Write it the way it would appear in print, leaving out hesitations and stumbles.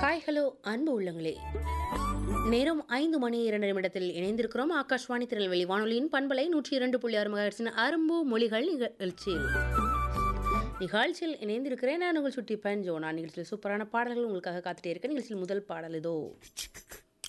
Hi hello அன்பு உள்ளங்களே, நேரம் 5 மணி 2 நிமிடத்தில் இணைந்திருக்கிறோம். ஆகாஷ்வாணி திருநெல்வேலி வானொலியின் பண்பலை 102.6 மெகாஹெர்ட்ஸின் அரும்பு மொழிகள் நிகழ்ச்சியில் இணைந்திருக்கிறேன். நான் உங்கள் சுட்டி பஞ்சோ. நான் நிகழ்ச்சியில் சூப்பரான பாடல்கள் உங்களுக்காக காத்துட்டே இருக்கேன். நிகழ்ச்சியில் முதல் பாடல் இதோ.